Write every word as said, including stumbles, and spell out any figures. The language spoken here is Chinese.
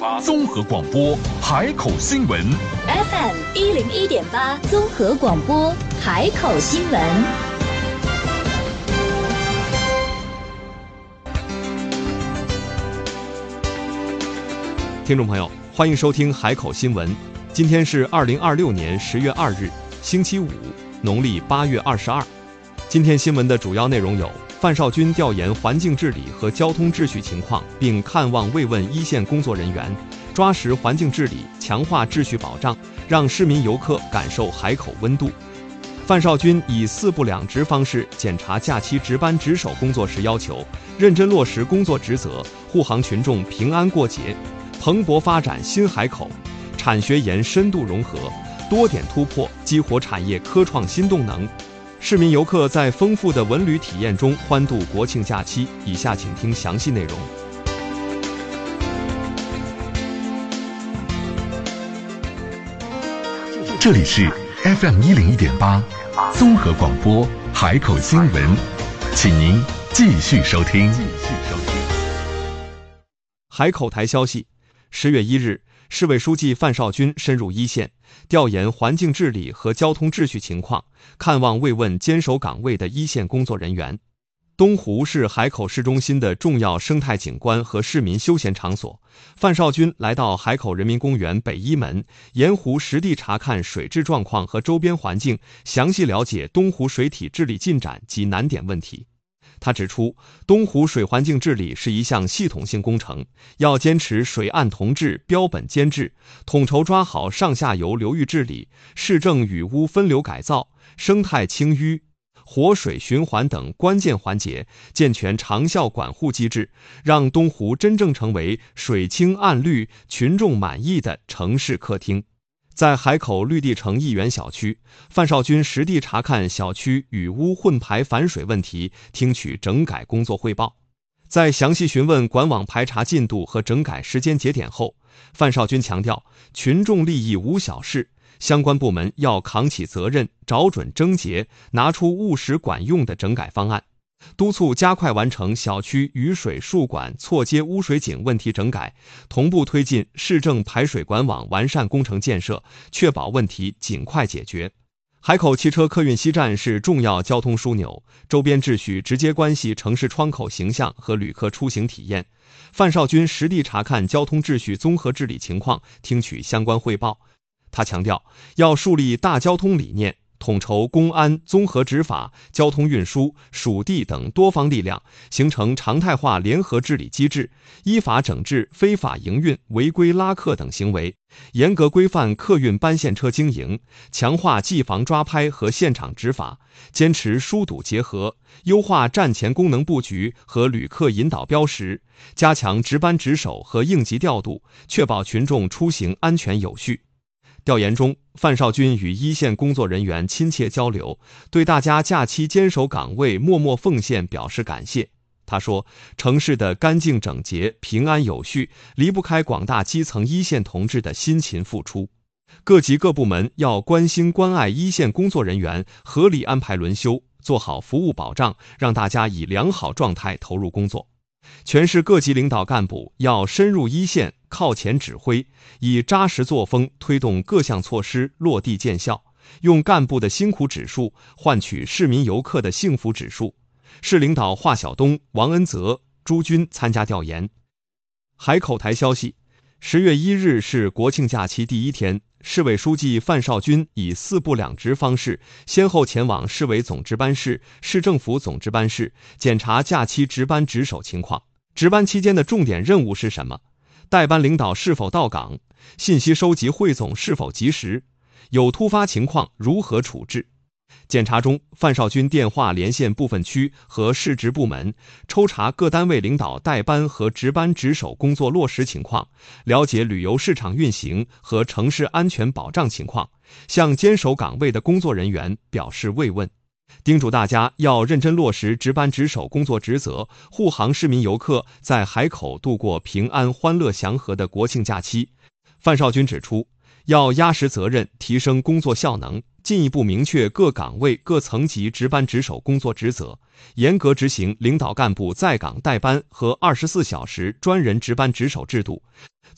八综合广播海口新闻 F M 一零一点八综合广播海口新闻。 听众朋友，欢迎收听海口新闻。今天是二零二六年十月二日，星期五，农历八月二十二。今天新闻的主要内容有：范少军调研环境治理和交通秩序情况，并看望慰问一线工作人员，抓实环境治理，强化秩序保障，让市民游客感受海口温度。范少军以四不两值方式检查假期值班值守工作时要求，认真落实工作职责，护航群众平安过节，蓬勃发展新海口，产学研深度融合，多点突破，激活产业科创新动能。市民游客在丰富的文旅体验中欢度国庆假期。以下请听详细内容。 这里是 F M 一零一点八综合广播海口新闻，请您继续收听。 海口台消息，十月一日，市委书记范少军深入一线，调研环境治理和交通秩序情况，看望慰问坚守岗位的一线工作人员。东湖是海口市中心的重要生态景观和市民休闲场所。范少军来到海口人民公园北一门，沿湖实地查看水质状况和周边环境，详细了解东湖水体治理进展及难点问题。他指出，东湖水环境治理是一项系统性工程，要坚持水岸同治、标本兼治，统筹抓好上下游流域治理、市政雨污分流改造、生态清淤、活水循环等关键环节，健全长效管护机制，让东湖真正成为水清岸绿、群众满意的城市客厅。在海口绿地城一园小区，范少军实地查看小区雨污混排反水问题，听取整改工作汇报。在详细询问管网排查进度和整改时间节点后，范少军强调，群众利益无小事，相关部门要扛起责任，找准症结，拿出务实管用的整改方案，督促加快完成小区雨水树管错接污水井问题整改，同步推进市政排水管网完善工程建设，确保问题尽快解决。海口汽车客运西站是重要交通枢纽，周边秩序直接关系城市窗口形象和旅客出行体验。范少军实地查看交通秩序综合治理情况，听取相关汇报。他强调，要树立大交通理念，统筹公安、综合执法、交通运输、属地等多方力量，形成常态化联合治理机制，依法整治非法营运、违规拉客等行为，严格规范客运班线车经营，强化记防抓拍和现场执法，坚持疏堵结合，优化站前功能布局和旅客引导标识，加强值班值守和应急调度，确保群众出行安全有序。调研中，范少军与一线工作人员亲切交流，对大家假期坚守岗位、默默奉献表示感谢。他说，城市的干净整洁、平安有序，离不开广大基层一线同志的辛勤付出。各级各部门要关心关爱一线工作人员，合理安排轮休，做好服务保障，让大家以良好状态投入工作。全市各级领导干部要深入一线，靠前指挥，以扎实作风推动各项措施落地见效，用干部的辛苦指数换取市民游客的幸福指数。市领导华晓东、王恩泽、朱军参加调研。海口台消息，十月一日是国庆假期第一天，市委书记范少军以四不两值方式，先后前往市委总值班室、市政府总值班室，检查假期值班值守情况。值班期间的重点任务是什么？带班领导是否到岗？信息收集汇总是否及时？有突发情况如何处置？检查中，范少军电话连线部分区和市直部门，抽查各单位领导带班和值班值守工作落实情况，了解旅游市场运行和城市安全保障情况，向坚守岗位的工作人员表示慰问，叮嘱大家要认真落实值班值守工作职责，护航市民游客在海口度过平安欢乐祥和的国庆假期。范少军指出，要压实责任，提升工作效能，进一步明确各岗位各层级值班值守工作职责，严格执行领导干部在岗带班和二十四小时专人值班值守制度，